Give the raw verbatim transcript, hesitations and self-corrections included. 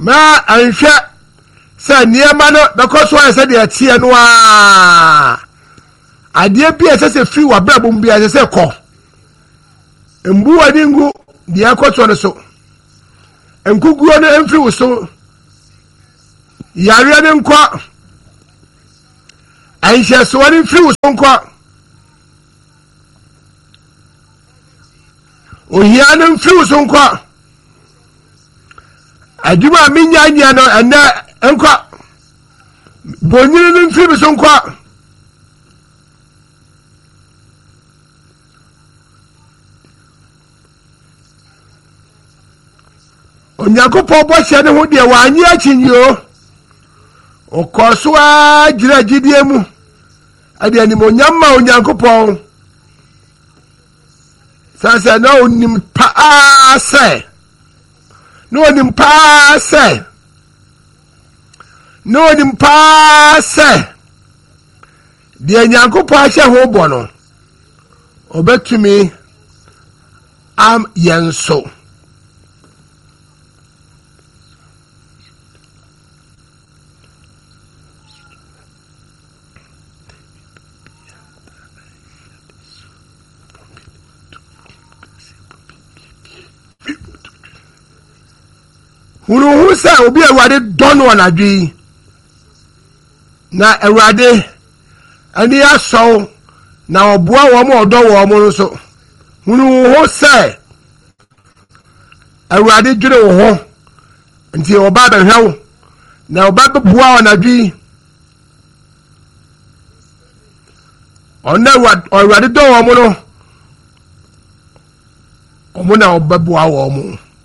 ma anhwe se niema no because why say dey tie no a ade bia se se fi wa brabom bia se se ko mbu wani ngu dia akoto no so enkuguo no emfi wo so yare ne nko anhwe so wani fi wo so nko ohia no mfi wo so nko aduma minya nya no ana enko bonyini no mfi so nko onyakopo bo hye ne ho de wa anyi achinyo okoso a gira gidie mu ade anim onyamma onyakopo sanse na onim pa ase no onim pa ase no onim pa ase de nyakopo ahye ho bo no obetumi am yenso hunu hu se obi Awurade dono anadwi na Awurade ani aso na oboa wo mo odo wo mo so hunu hu se Awurade dwere wo ho nti oba ba hwew na oba beboa anadwi ona Awurade do wo mo no omo na oba beboa wo mo